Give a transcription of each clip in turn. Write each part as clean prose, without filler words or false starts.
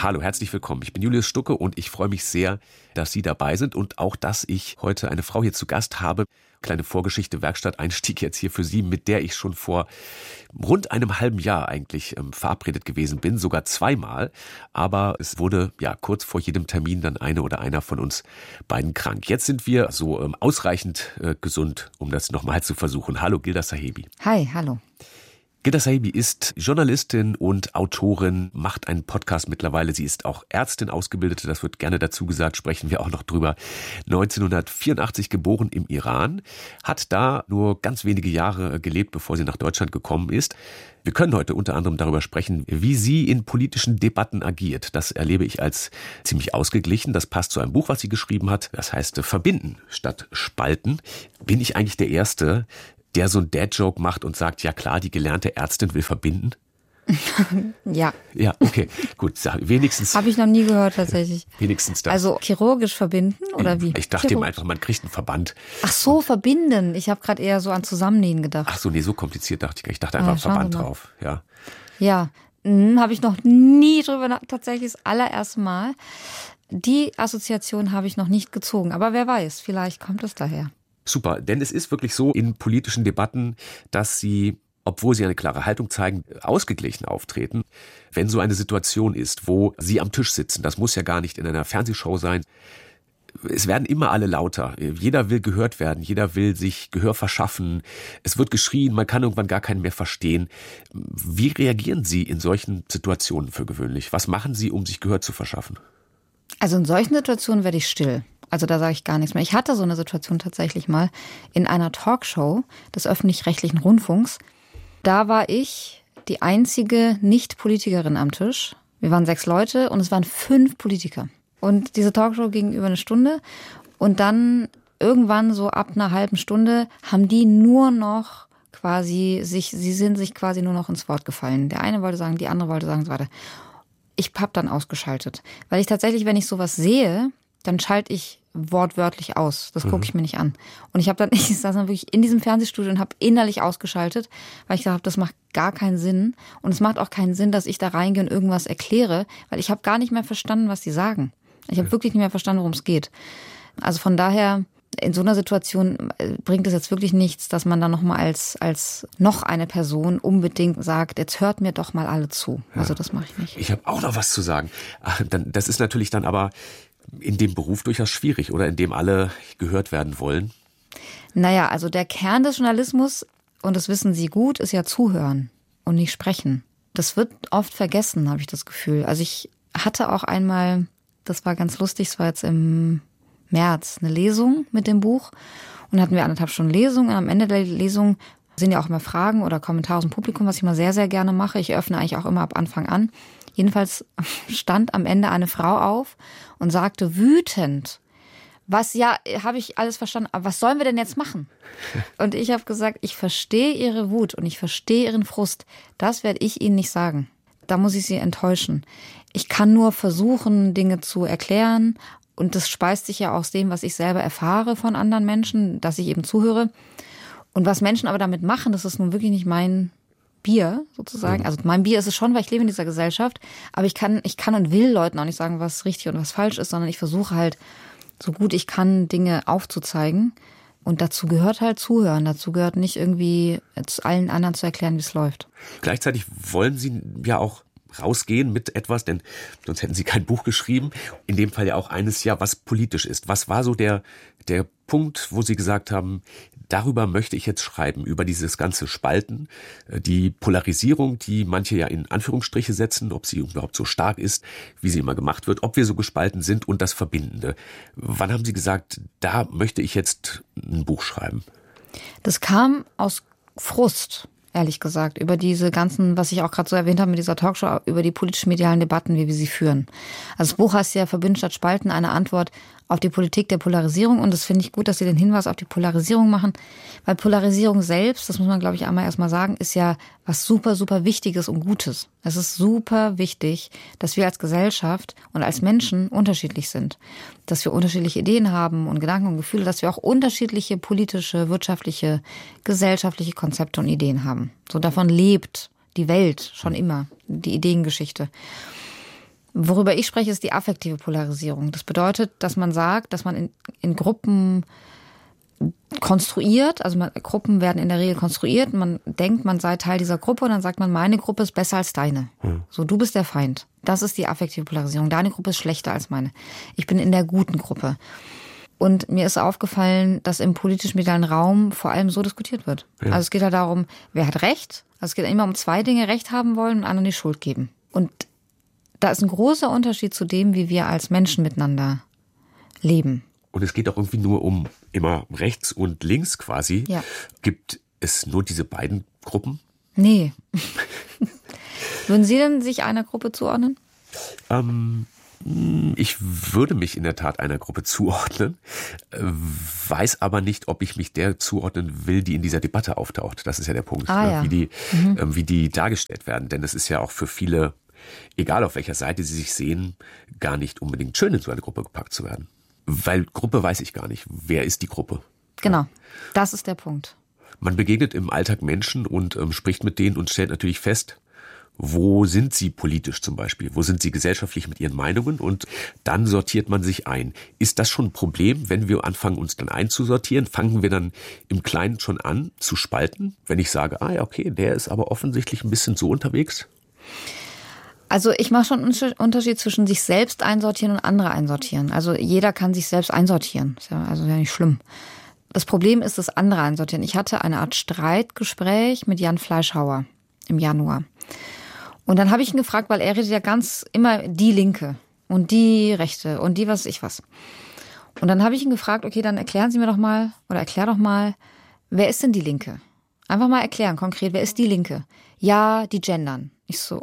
Hallo, herzlich willkommen. Ich bin Julius Stucke und ich freue mich sehr, dass Sie dabei sind und auch, dass ich heute eine Frau hier zu Gast habe. Kleine Vorgeschichte, Werkstatteinstieg jetzt hier für Sie, mit der ich schon vor rund einem halben Jahr eigentlich verabredet gewesen bin, sogar zweimal. Aber es wurde ja kurz vor jedem Termin dann eine oder einer von uns beiden krank. Jetzt sind wir so ausreichend gesund, um das nochmal zu versuchen. Hallo, Gilda Sahebi. Hi, hallo. Gilda Sahebi ist Journalistin und Autorin, macht einen Podcast mittlerweile. Sie ist auch Ärztin, Ausgebildete, das wird gerne dazu gesagt, sprechen wir auch noch drüber. 1984 geboren im Iran, hat da nur ganz wenige Jahre gelebt, bevor sie nach Deutschland gekommen ist. Wir können heute unter anderem darüber sprechen, wie sie in politischen Debatten agiert. Das erlebe ich als ziemlich ausgeglichen. Das passt zu einem Buch, was sie geschrieben hat. Das heißt Verbinden statt Spalten. Bin ich eigentlich der Erste, der so einen Dad-Joke macht und sagt, ja klar, die gelernte Ärztin will verbinden? Ja. Ja, okay, gut, wenigstens. Habe ich noch nie gehört tatsächlich. Wenigstens das. Also chirurgisch verbinden oder wie? Ich dachte eben einfach, man kriegt einen Verband. Ach so, verbinden. Ich habe gerade eher so an Zusammennähen gedacht. Ach so, nee, so kompliziert dachte ich gar nicht. Ich dachte einfach Verband drauf, ja. Ja, habe ich noch nie drüber tatsächlich das allererste Mal. Die Assoziation habe ich noch nicht gezogen, aber wer weiß, vielleicht kommt es daher. Super, denn es ist wirklich so in politischen Debatten, dass sie, obwohl sie eine klare Haltung zeigen, ausgeglichen auftreten. Wenn so eine Situation ist, wo sie am Tisch sitzen, das muss ja gar nicht in einer Fernsehshow sein, es werden immer alle lauter. Jeder will gehört werden, jeder will sich Gehör verschaffen. Es wird geschrien, man kann irgendwann gar keinen mehr verstehen. Wie reagieren Sie in solchen Situationen für gewöhnlich? Was machen Sie, um sich Gehör zu verschaffen? Also in solchen Situationen werde ich still. Also da sage ich gar nichts mehr. Ich hatte so eine Situation tatsächlich mal in einer Talkshow des öffentlich-rechtlichen Rundfunks. Da war ich die einzige Nicht-Politikerin am Tisch. Wir waren 6 Leute und es waren 5 Politiker. Und diese Talkshow ging über eine Stunde. Und dann irgendwann so ab einer halben Stunde haben die nur noch sie sind sich quasi nur noch ins Wort gefallen. Der eine wollte sagen, die andere wollte sagen, so weiter. Ich habe dann ausgeschaltet. Weil ich tatsächlich, wenn ich sowas sehe, dann schalte ich wortwörtlich aus. Das gucke ich mir nicht an. Und ich saß dann wirklich in diesem Fernsehstudio und habe innerlich ausgeschaltet, weil ich dachte, das macht gar keinen Sinn. Und es macht auch keinen Sinn, dass ich da reingehe und irgendwas erkläre, weil ich habe gar nicht mehr verstanden, was die sagen. Ich habe wirklich nicht mehr verstanden, worum es geht. Also von daher, in so einer Situation bringt es jetzt wirklich nichts, dass man dann nochmal als noch eine Person unbedingt sagt, jetzt hört mir doch mal alle zu. Also das mache ich nicht. Ich habe auch noch was zu sagen. Das ist natürlich dann aber in dem Beruf durchaus schwierig, oder in dem alle gehört werden wollen? Naja, also der Kern des Journalismus, und das wissen Sie gut, ist ja zuhören und nicht sprechen. Das wird oft vergessen, habe ich das Gefühl. Also ich hatte auch einmal, das war ganz lustig, es war jetzt im März, eine Lesung mit dem Buch. Und hatten wir 1,5 Stunden Lesung. Und am Ende der Lesung sind ja auch immer Fragen oder Kommentare aus dem Publikum, was ich mal sehr, sehr gerne mache. Ich öffne eigentlich auch immer ab Anfang an. Jedenfalls stand am Ende eine Frau auf und sagte wütend, habe ich alles verstanden, aber was sollen wir denn jetzt machen? Und ich habe gesagt, ich verstehe Ihre Wut und ich verstehe Ihren Frust. Das werde ich Ihnen nicht sagen. Da muss ich Sie enttäuschen. Ich kann nur versuchen, Dinge zu erklären. Und das speist sich ja aus dem, was ich selber erfahre von anderen Menschen, dass ich eben zuhöre. Und was Menschen aber damit machen, das ist nun wirklich nicht mein Bier sozusagen. Also mein Bier ist es schon, weil ich lebe in dieser Gesellschaft. Aber ich kann und will Leuten auch nicht sagen, was richtig und was falsch ist, sondern ich versuche halt, so gut ich kann, Dinge aufzuzeigen. Und dazu gehört halt Zuhören. Dazu gehört nicht irgendwie allen anderen zu erklären, wie es läuft. Gleichzeitig wollen Sie ja auch rausgehen mit etwas, denn sonst hätten Sie kein Buch geschrieben. In dem Fall ja auch eines, ja, was politisch ist. Was war so der Punkt, wo Sie gesagt haben, darüber möchte ich jetzt schreiben, über dieses ganze Spalten, die Polarisierung, die manche ja in Anführungsstriche setzen, ob sie überhaupt so stark ist, wie sie immer gemacht wird, ob wir so gespalten sind und das Verbindende. Wann haben Sie gesagt, da möchte ich jetzt ein Buch schreiben? Das kam aus Frust. Ehrlich gesagt, über diese ganzen, was ich auch gerade so erwähnt habe mit dieser Talkshow, über die politisch-medialen Debatten, wie wir sie führen. Also das Buch heißt ja Verbinden statt Spalten, eine Antwort auf die Politik der Polarisierung. Und das finde ich gut, dass Sie den Hinweis auf die Polarisierung machen. Weil Polarisierung selbst, das muss man glaube ich einmal erstmal sagen, ist ja was super, super Wichtiges und Gutes. Es ist super wichtig, dass wir als Gesellschaft und als Menschen unterschiedlich sind. Dass wir unterschiedliche Ideen haben und Gedanken und Gefühle, dass wir auch unterschiedliche politische, wirtschaftliche, gesellschaftliche Konzepte und Ideen haben. So davon lebt die Welt schon immer, die Ideengeschichte. Worüber ich spreche, ist die affektive Polarisierung. Das bedeutet, dass man sagt, dass man in Gruppen konstruiert, also Gruppen werden in der Regel konstruiert, man denkt, man sei Teil dieser Gruppe und dann sagt man, meine Gruppe ist besser als deine. So, du bist der Feind. Das ist die affektive Polarisierung. Deine Gruppe ist schlechter als meine. Ich bin in der guten Gruppe. Und mir ist aufgefallen, dass im politisch-medialen Raum vor allem so diskutiert wird. Ja. Also es geht halt darum, wer hat Recht? Also es geht immer um zwei Dinge, Recht haben wollen und anderen die Schuld geben. Und da ist ein großer Unterschied zu dem, wie wir als Menschen miteinander leben. Und es geht auch irgendwie nur um immer rechts und links quasi. Ja. Gibt es nur diese beiden Gruppen? Nee. Würden Sie denn sich einer Gruppe zuordnen? Ich würde mich in der Tat einer Gruppe zuordnen, weiß aber nicht, ob ich mich der zuordnen will, die in dieser Debatte auftaucht. Das ist ja der Punkt, ja. wie die dargestellt werden. Denn es ist ja auch für viele, egal auf welcher Seite sie sich sehen, gar nicht unbedingt schön, in so eine Gruppe gepackt zu werden. Weil Gruppe weiß ich gar nicht. Wer ist die Gruppe? Genau, das ist der Punkt. Man begegnet im Alltag Menschen und spricht mit denen und stellt natürlich fest, wo sind sie politisch zum Beispiel? Wo sind sie gesellschaftlich mit ihren Meinungen? Und dann sortiert man sich ein. Ist das schon ein Problem, wenn wir anfangen, uns dann einzusortieren? Fangen wir dann im Kleinen schon an zu spalten? Wenn ich sage, ja, okay, der ist aber offensichtlich ein bisschen so unterwegs? Also ich mache schon einen Unterschied zwischen sich selbst einsortieren und andere einsortieren. Also jeder kann sich selbst einsortieren. Ist ja also ja nicht schlimm. Das Problem ist das andere einsortieren. Ich hatte eine Art Streitgespräch mit Jan Fleischhauer im Januar. Und dann habe ich ihn gefragt, weil er redet ja ganz immer die Linke und die Rechte und die was ich was. Und dann habe ich ihn gefragt, okay, dann erklären Sie mir doch mal oder erklär doch mal, wer ist denn die Linke? Einfach mal erklären, konkret, wer ist die Linke? Ja, die gendern. Ich so,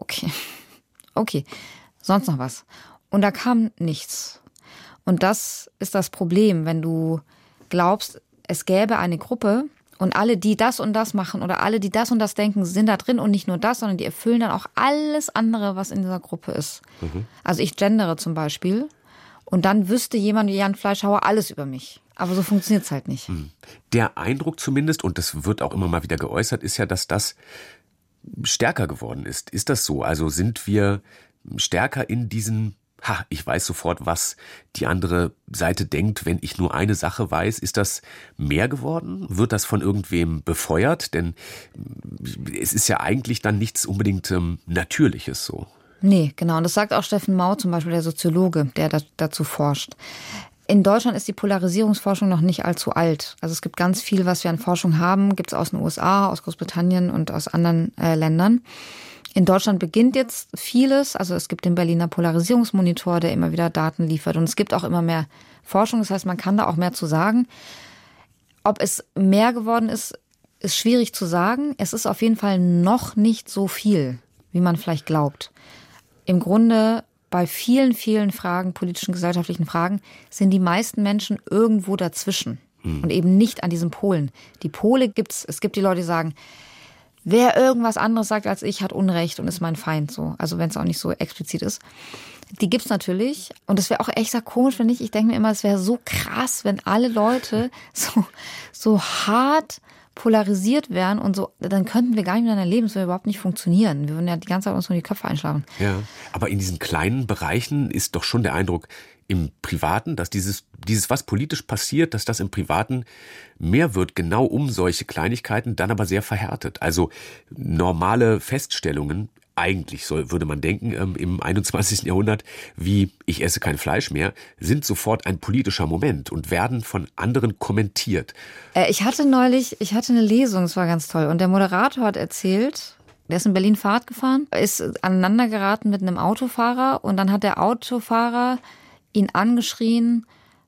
okay, sonst noch was. Und da kam nichts. Und das ist das Problem, wenn du glaubst, es gäbe eine Gruppe und alle, die das und das machen oder alle, die das und das denken, sind da drin und nicht nur das, sondern die erfüllen dann auch alles andere, was in dieser Gruppe ist. Also ich gendere zum Beispiel und dann wüsste jemand wie Jan Fleischhauer alles über mich. Aber so funktioniert es halt nicht. Der Eindruck zumindest, und das wird auch immer mal wieder geäußert, ist ja, dass das stärker geworden ist. Ist das so? Also sind wir stärker in diesen, ich weiß sofort, was die andere Seite denkt, wenn ich nur eine Sache weiß. Ist das mehr geworden? Wird das von irgendwem befeuert? Denn es ist ja eigentlich dann nichts unbedingt Natürliches so. Nee, genau. Und das sagt auch Steffen Mau, zum Beispiel der Soziologe, der dazu forscht. In Deutschland ist die Polarisierungsforschung noch nicht allzu alt. Also es gibt ganz viel, was wir an Forschung haben, gibt es aus den USA, aus Großbritannien und aus anderen Ländern. In Deutschland beginnt jetzt vieles. Also es gibt den Berliner Polarisierungsmonitor, der immer wieder Daten liefert. Und es gibt auch immer mehr Forschung. Das heißt, man kann da auch mehr zu sagen. Ob es mehr geworden ist, ist schwierig zu sagen. Es ist auf jeden Fall noch nicht so viel, wie man vielleicht glaubt. Im Grunde bei vielen, vielen Fragen, politischen, gesellschaftlichen Fragen, sind die meisten Menschen irgendwo dazwischen und eben nicht an diesen Polen. Die Pole gibt's. Es gibt die Leute, die sagen, wer irgendwas anderes sagt als ich, hat Unrecht und ist mein Feind. So, also wenn es auch nicht so explizit ist. Die gibt's natürlich. Und es wäre auch echt sehr komisch, wenn nicht. Ich denke mir immer, es wäre so krass, wenn alle Leute so hart polarisiert wären und so, dann könnten wir gar nicht miteinander leben, das würde überhaupt nicht funktionieren. Wir würden ja die ganze Zeit uns nur die Köpfe einschlagen. Ja, aber in diesen kleinen Bereichen ist doch schon der Eindruck im Privaten, dass dieses, was politisch passiert, dass das im Privaten mehr wird, genau um solche Kleinigkeiten, dann aber sehr verhärtet. Also normale Feststellungen, eigentlich würde man denken, im 21. Jahrhundert, wie ich esse kein Fleisch mehr, sind sofort ein politischer Moment und werden von anderen kommentiert. Ich hatte eine Lesung, es war ganz toll. Und der Moderator hat erzählt, der ist in Berlin Fahrrad gefahren, ist aneinander geraten mit einem Autofahrer und dann hat der Autofahrer ihn angeschrien,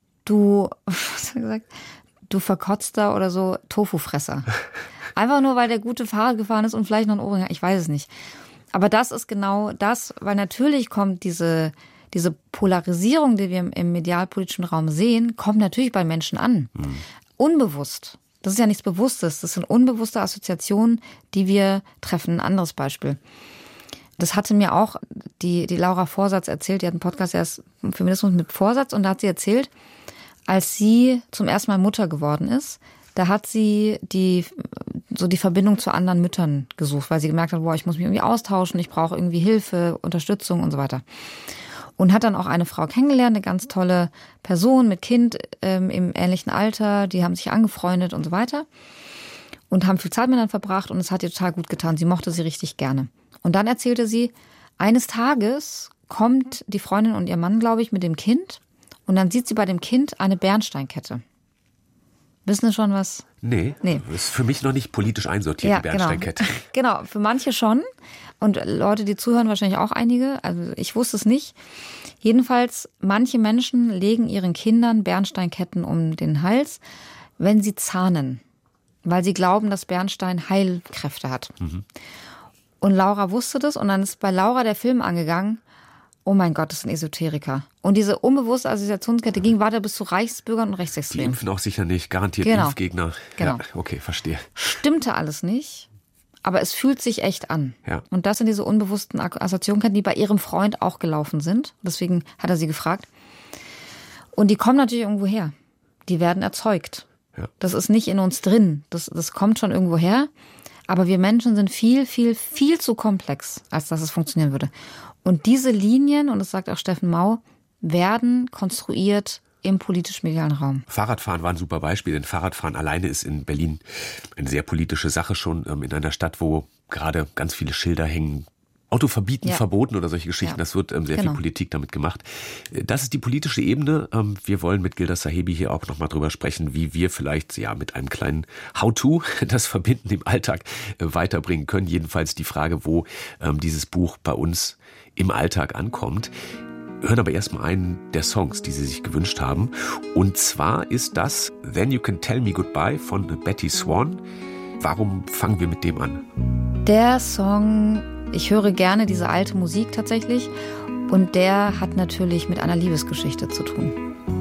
was hat er gesagt? Du verkotzter oder so Tofu-Fresser. Einfach nur, weil der gute Fahrrad gefahren ist und vielleicht noch ein Ohrring hat, ich weiß es nicht. Aber das ist genau das, weil natürlich kommt diese Polarisierung, die wir im medialpolitischen Raum sehen, kommt natürlich bei Menschen an. Unbewusst. Das ist ja nichts Bewusstes. Das sind unbewusste Assoziationen, die wir treffen. Ein anderes Beispiel. Das hatte mir auch die Laura Vorsatz erzählt. Die hat einen Podcast, der ist Feminismus mit Vorsatz. Und da hat sie erzählt, als sie zum ersten Mal Mutter geworden ist, da hat sie die Verbindung zu anderen Müttern gesucht, weil sie gemerkt hat, ich muss mich irgendwie austauschen, ich brauche irgendwie Hilfe, Unterstützung und so weiter. Und hat dann auch eine Frau kennengelernt, eine ganz tolle Person mit Kind im ähnlichen Alter. Die haben sich angefreundet und so weiter. Und haben viel Zeit miteinander verbracht und es hat ihr total gut getan. Sie mochte sie richtig gerne. Und dann erzählte sie, eines Tages kommt die Freundin und ihr Mann, glaube ich, mit dem Kind. Und dann sieht sie bei dem Kind eine Bernsteinkette. Wissen Sie schon was? Nee. Ist für mich noch nicht politisch einsortiert, die Bernsteinkette. Genau, für manche schon. Und Leute, die zuhören, wahrscheinlich auch einige. Also ich wusste es nicht. Jedenfalls, manche Menschen legen ihren Kindern Bernsteinketten um den Hals, wenn sie zahnen. Weil sie glauben, dass Bernstein Heilkräfte hat. Mhm. Und Laura wusste das und dann ist bei Laura der Film angegangen. Oh mein Gott, das ist ein Esoteriker. Und diese unbewusste Assoziationskette ging weiter bis zu Reichsbürgern und Rechtsextremen. Die impfen auch sicher nicht, garantiert Impfgegner. Genau. Ja, okay, verstehe. Stimmte alles nicht, aber es fühlt sich echt an. Ja. Und das sind diese unbewussten Assoziationketten, die bei ihrem Freund auch gelaufen sind. Deswegen hat er sie gefragt. Und die kommen natürlich irgendwo her. Die werden erzeugt. Ja. Das ist nicht in uns drin. Das kommt schon irgendwo her. Aber wir Menschen sind viel, viel, viel zu komplex, als dass es funktionieren würde. Und diese Linien, und das sagt auch Steffen Mau, werden konstruiert im politisch-medialen Raum. Fahrradfahren war ein super Beispiel, denn Fahrradfahren alleine ist in Berlin eine sehr politische Sache schon, in einer Stadt, wo gerade ganz viele Schilder hängen. Auto verbieten, verboten oder solche Geschichten, das wird sehr viel Politik damit gemacht. Das ist die politische Ebene. Wir wollen mit Gilda Sahebi hier auch nochmal drüber sprechen, wie wir vielleicht mit einem kleinen How-to das Verbinden im Alltag weiterbringen können. Jedenfalls die Frage, wo dieses Buch bei uns im Alltag ankommt. Wir hören aber erstmal einen der Songs, die Sie sich gewünscht haben. Und zwar ist das Then You Can Tell Me Goodbye von Betty Swan. Warum fangen wir mit dem an? Der Song, ich höre gerne diese alte Musik tatsächlich und der hat natürlich mit einer Liebesgeschichte zu tun.